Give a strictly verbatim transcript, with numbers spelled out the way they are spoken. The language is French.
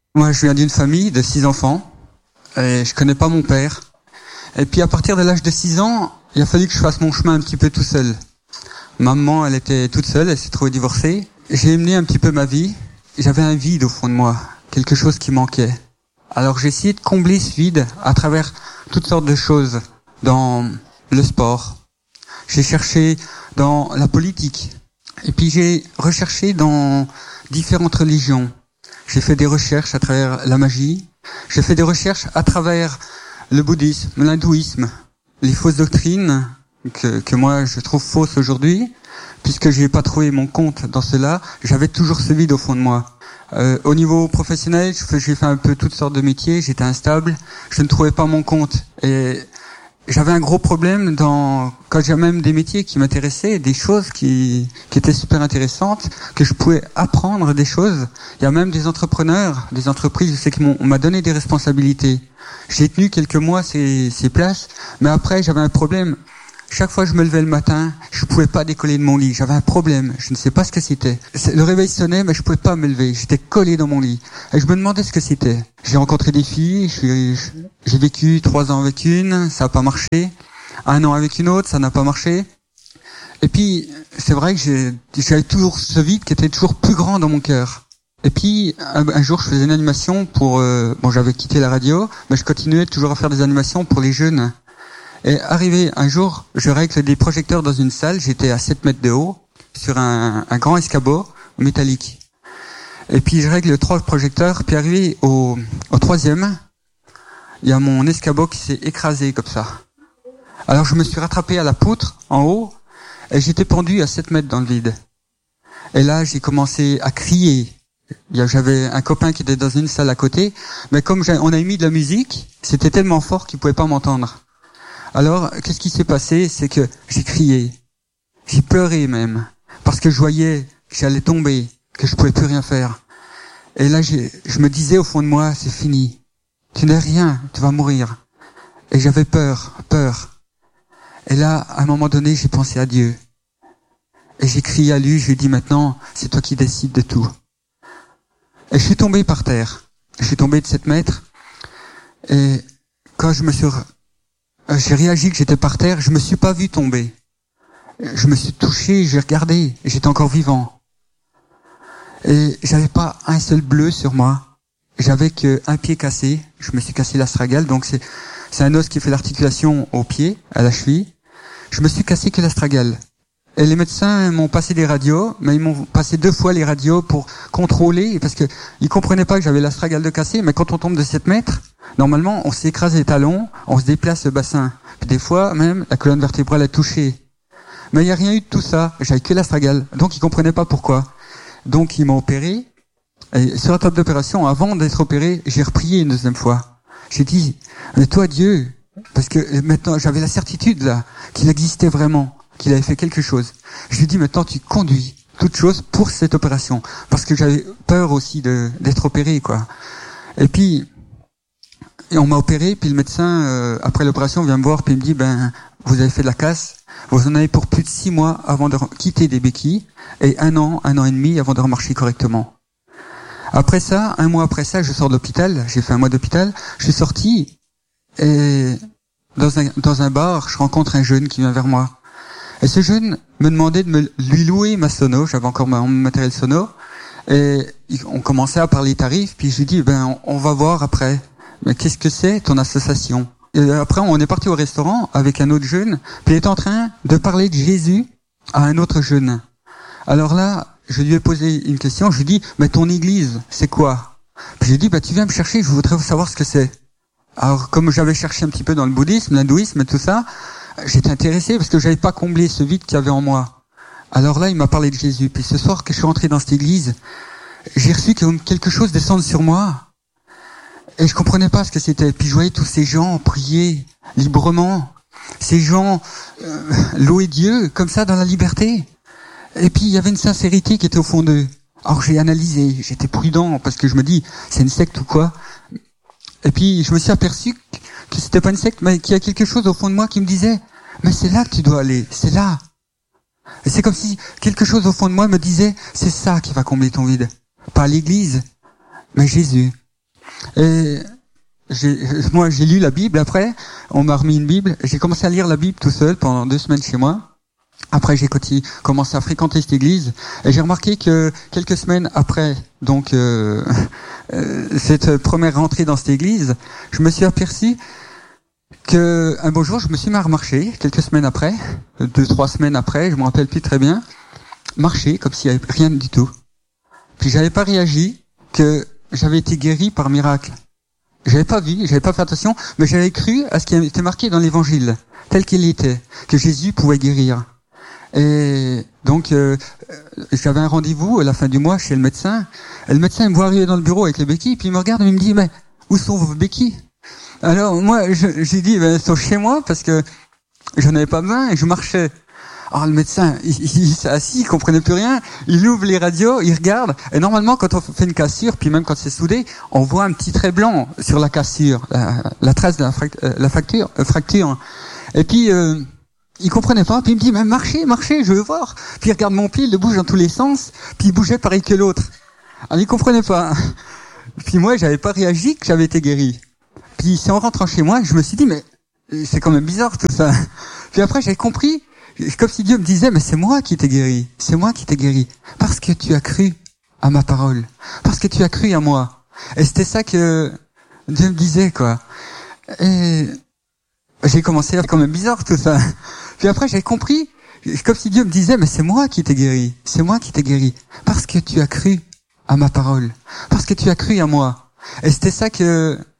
Moi, je viens d'une famille de six enfants et je connais pas mon père. Et puis, à partir de l'âge de six ans, il a fallu que je fasse mon chemin un petit peu tout seul. Maman, elle était toute seule, elle s'est trouvée divorcée. J'ai mené un petit peu ma vie. J'avais un vide au fond de moi, quelque chose qui manquait. Alors, j'ai essayé de combler ce vide à travers toutes sortes de choses, dans le sport. J'ai cherché dans la politique. Et puis, j'ai recherché dans différentes religions. J'ai fait des recherches à travers la magie. J'ai fait des recherches à travers le bouddhisme, l'hindouisme, les fausses doctrines que, que moi je trouve fausses aujourd'hui, puisque j'ai pas trouvé mon compte dans cela. J'avais toujours ce vide au fond de moi. Euh, au niveau professionnel, j'ai fait un peu toutes sortes de métiers. J'étais instable. Je ne trouvais pas mon compte et j'avais un gros problème dans quand j'ai même des métiers qui m'intéressaient, des choses qui qui étaient super intéressantes, que je pouvais apprendre des choses. Il y a même des entrepreneurs, des entreprises, je sais qu'ils m'ont on m'a donné des responsabilités. J'ai tenu quelques mois ces ces places, mais après j'avais un problème. Chaque fois que je me levais le matin, je pouvais pas décoller de mon lit. J'avais un problème. Je ne sais pas ce que c'était. Le réveil sonnait, mais je pouvais pas me lever. J'étais collé dans mon lit. Et je me demandais ce que c'était. J'ai rencontré des filles. Je suis, j'ai vécu trois ans avec une. Ça n'a pas marché. Un an avec une autre. Ça n'a pas marché. Et puis, c'est vrai que j'ai, j'avais toujours ce vide qui était toujours plus grand dans mon cœur. Et puis, un, un jour, je faisais une animation pour, euh, bon, j'avais quitté la radio, mais je continuais toujours à faire des animations pour les jeunes. Et arrivé un jour, je règle des projecteurs dans une salle, j'étais à sept mètres de haut, sur un, un grand escabeau métallique. Et puis je règle trois projecteurs, puis arrivé au, au troisième, il y a mon escabeau qui s'est écrasé comme ça. Alors je me suis rattrapé à la poutre, en haut, et j'étais pendu à sept mètres dans le vide. Et là, j'ai commencé à crier. J'avais un copain qui était dans une salle à côté, mais comme on a mis de la musique, c'était tellement fort qu'il pouvait pas m'entendre. Alors, qu'est-ce qui s'est passé? C'est que j'ai crié, j'ai pleuré même, parce que je voyais que j'allais tomber, que je pouvais plus rien faire. Et là, j'ai, je me disais au fond de moi, c'est fini, tu n'es rien, tu vas mourir. Et j'avais peur, peur. Et là, à un moment donné, j'ai pensé à Dieu. Et j'ai crié à lui, je lui ai dit maintenant, c'est toi qui décides de tout. Et je suis tombé par terre. Je suis tombé de sept mètres. Et quand je me suis... J'ai réagi que j'étais par terre, je me suis pas vu tomber. Je me suis touché, j'ai regardé, et j'étais encore vivant. Et j'avais pas un seul bleu sur moi. J'avais que un pied cassé. Je me suis cassé l'astragale, donc c'est, c'est un os qui fait l'articulation au pied, à la cheville. Je me suis cassé que l'astragale. Et les médecins m'ont passé des radios, mais ils m'ont passé deux fois les radios pour contrôler, parce que ils comprenaient pas que j'avais l'astragale de cassé, mais quand on tombe de sept mètres, normalement, on s'écrase les talons, on se déplace le bassin. Puis des fois, même, la colonne vertébrale est touchée. Mais il n'y a rien eu de tout ça. J'avais que l'astragale. Donc, ils comprenaient pas pourquoi. Donc, ils m'ont opéré. Et sur la table d'opération, avant d'être opéré, j'ai reprié une deuxième fois. J'ai dit, mais toi, Dieu, parce que maintenant, j'avais la certitude, là, qu'il existait vraiment, qu'il avait fait quelque chose. Je lui dis, maintenant, tu conduis toute chose pour cette opération. Parce que j'avais peur aussi de, d'être opéré, quoi. Et puis, et on m'a opéré, puis le médecin, euh, après l'opération, vient me voir, puis il me dit, ben, vous avez fait de la casse, vous en avez pour plus de six mois avant de re- quitter des béquilles, et un an, un an et demi avant de remarcher correctement. Après ça, un mois après ça, je sors de l'hôpital, j'ai fait un mois d'hôpital, je suis sorti, et dans un, dans un bar, je rencontre un jeune qui vient vers moi. Et ce jeune me demandait de me lui louer ma sono, j'avais encore mon matériel sono, et on commençait à parler tarifs, puis je lui dis, ben, on, on va voir après. Mais qu'est-ce que c'est ton association? Et après, on est parti au restaurant avec un autre jeune, puis il est en train de parler de Jésus à un autre jeune. Alors là, je lui ai posé une question, je lui ai dit, mais ton église, c'est quoi? Puis j'ai dit, bah tu viens me chercher, je voudrais savoir ce que c'est. Alors, comme j'avais cherché un petit peu dans le bouddhisme, l'hindouisme et tout ça, j'étais intéressé parce que j'avais pas comblé ce vide qu'il y avait en moi. Alors là, il m'a parlé de Jésus. Puis ce soir que je suis rentré dans cette église, j'ai reçu quelque chose descendre sur moi. Et je comprenais pas ce que c'était. Puis je voyais tous ces gens prier librement. Ces gens euh, louer Dieu comme ça dans la liberté. Et puis il y avait une sincérité qui était au fond d'eux. Alors j'ai analysé, j'étais prudent parce que je me dis, c'est une secte ou quoi? Et puis je me suis aperçu que c'était pas une secte, mais qu'il y a quelque chose au fond de moi qui me disait, mais c'est là que tu dois aller, c'est là. Et c'est comme si quelque chose au fond de moi me disait, c'est ça qui va combler ton vide. Pas l'église, mais Jésus. Et j'ai, moi, j'ai lu la Bible après. On m'a remis une Bible. J'ai commencé à lire la Bible tout seul pendant deux semaines chez moi. Après, j'ai commencé à fréquenter cette église. Et j'ai remarqué que quelques semaines après, donc, euh, euh, cette première rentrée dans cette église, je me suis aperçu que un beau jour, je me suis mis à remarcher. Quelques semaines après, deux, trois semaines après, je me rappelle plus très bien, marcher comme s'il n'y avait rien du tout. Puis j'avais pas réagi que j'avais été guéri par miracle. J'avais pas vu, j'avais pas fait attention, mais j'avais cru à ce qui était marqué dans l'évangile, tel qu'il était, que Jésus pouvait guérir. Et donc, euh, j'avais un rendez-vous à la fin du mois chez le médecin. Et le médecin il me voit arriver dans le bureau avec les béquilles, puis il me regarde et il me dit, mais où sont vos béquilles? Alors moi, je, j'ai dit, ben, elles sont chez moi parce que je n'avais pas besoin et je marchais. Alors le médecin, il, il, il s'est assis, il comprenait plus rien. Il ouvre les radios, il regarde. Et normalement, quand on fait une cassure, puis même quand c'est soudé, on voit un petit trait blanc sur la cassure, la, la trace de la, fract, la fracture, euh, fracture. Et puis, euh, il comprenait pas. Puis il me dit, mais marchez, marchez, je veux voir. Puis il regarde mon pied, il le bouge dans tous les sens. Puis il bougeait pareil que l'autre. Alors il comprenait pas. Puis moi, j'avais pas réagi que j'avais été guéri. Puis c'est en rentrant chez moi, je me suis dit, mais c'est quand même bizarre tout ça. Puis après, j'ai compris. Comme si Dieu me disait, mais c'est moi qui t'ai guéri. C'est moi qui t'ai guéri. Parce que tu as cru à ma parole. Parce que tu as cru à moi. Et c'était ça que Dieu me disait, quoi. Et j'ai commencé à faire quand même bizarre tout ça. Puis après, j'ai compris. Comme si Dieu me disait, mais c'est moi qui t'ai guéri. C'est moi qui t'ai guéri. Parce que tu as cru à ma parole. Parce que tu as cru à moi. Et c'était ça que